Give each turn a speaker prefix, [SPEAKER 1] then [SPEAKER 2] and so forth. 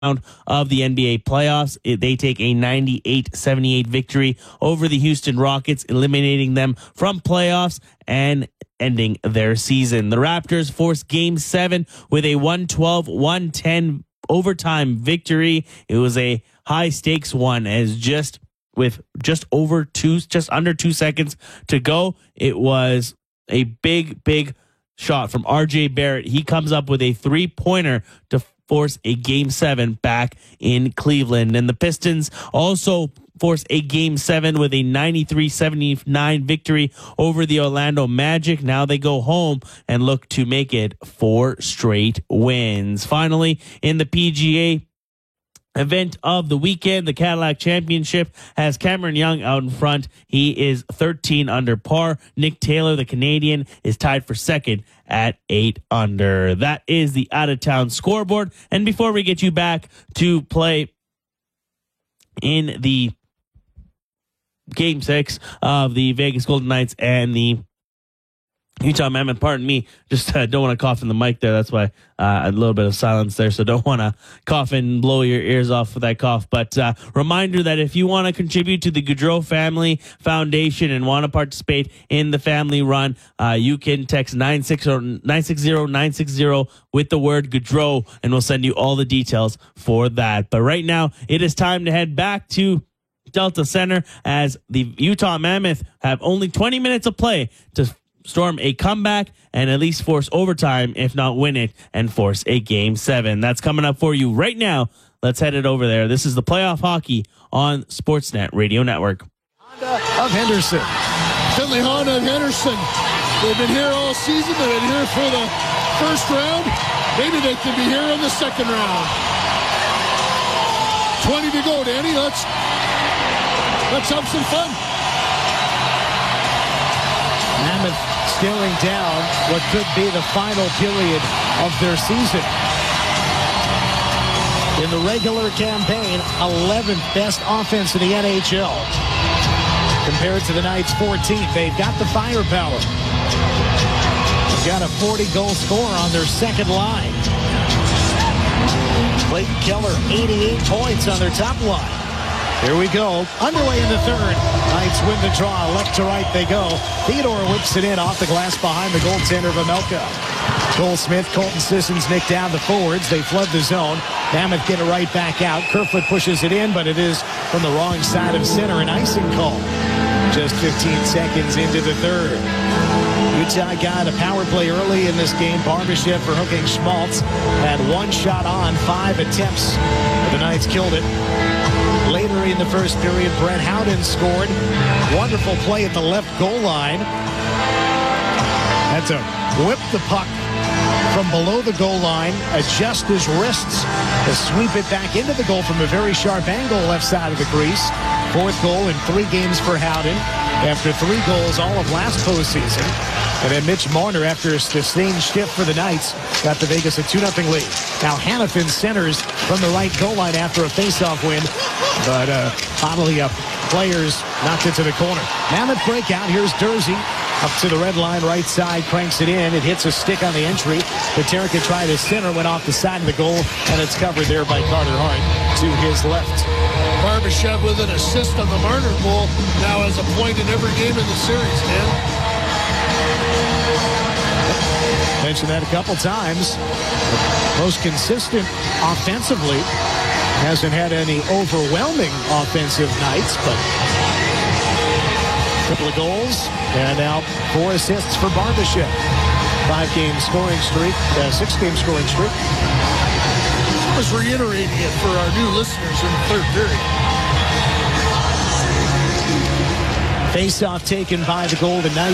[SPEAKER 1] of the NBA playoffs. They take a 98-78 victory over the Houston Rockets, eliminating them from playoffs and ending their season. The Raptors forced Game 7 with a 112-110 overtime victory. It was a high-stakes one, as just under 2 seconds to go, it was a big shot from RJ Barrett. He comes up with a three-pointer to force a Game 7 back in Cleveland. And the Pistons also force a Game 7 with a 93-79 victory over the Orlando Magic. Now they go home and look to make it 4 straight wins. Finally, in the PGA event of the weekend, the Cadillac Championship has Cameron Young out in front. He is 13 under par. Nick Taylor, the Canadian, is tied for second at 8 under. That is the out-of-town scoreboard. And before we get you back to play in the Game 6 of the Vegas Golden Knights and the Utah Mammoth, pardon me, just don't want to cough in the mic there. That's why a little bit of silence there. So don't want to cough and blow your ears off with that cough. But reminder that if you want to contribute to the Gaudreau Family Foundation and want to participate in the family run, you can text 960-960 with the word Gaudreau, and we'll send you all the details for that. But right now, it is time to head back to Delta Center, as the Utah Mammoth have only 20 minutes of play to storm a comeback and at least force overtime, if not win it, and force a Game 7. That's coming up for you right now. Let's head it over there. This is the Playoff Hockey on Sportsnet Radio Network.
[SPEAKER 2] Honda of Henderson.
[SPEAKER 3] Finley Honda of Henderson. They've been here all season. They've been here for the first round. Maybe they can be here in the second round. 20 to go, Danny. Let's have some fun.
[SPEAKER 2] Mammoth staring down what could be the final period of their season. In the regular campaign, 11th best offense in the NHL. Compared to the Knights' 14th, they've got the firepower. They've got a 40-goal scorer on their second line. Clayton Keller, 88 points on their top line. Here we go. Underway in the third. Knights win the draw. Left to right they go. Theodore whips it in off the glass behind the goaltender Vejmelka. Cole Smith, Colton Sissons nick down the forwards. They flood the zone. Mammoth get it right back out. Kerfoot pushes it in, but it is from the wrong side of center. An icing call. Just 15 seconds into the third. Utah got a power play early in this game. Barbashev for hooking Schmaltz. Had one shot on 5 attempts. The Knights killed it. Later in the first period, Brett Howden scored. Wonderful play at the left goal line. Had to whip the puck from below the goal line, adjust his wrists to sweep it back into the goal from a very sharp angle left side of the crease. 4th goal in 3 games for Howden after 3 goals all of last postseason. And then Mitch Marner, after a sustained shift for the Knights, got the Vegas a 2-0 lead. Now Hanifin centers from the right goal line after a faceoff win, but Connolly players knocked it to the corner. Mammoth breakout. Here's Durzi up to the red line, right side, cranks it in. It hits a stick on the entry. Paterka tried his center, went off the side of the goal, and it's covered there by Carter Hart to his left.
[SPEAKER 3] Barbashev with an assist on the Marner goal. Now has a point in every game in the series, Dan.
[SPEAKER 2] Mentioned that a couple times. Most consistent offensively. Hasn't had any overwhelming offensive nights, but a couple of goals. And now 4 assists for Barbashev. 5-game scoring streak, 6-game scoring streak.
[SPEAKER 3] I was reiterating it for our new listeners in the third period.
[SPEAKER 2] Face-off taken by the Golden Knights.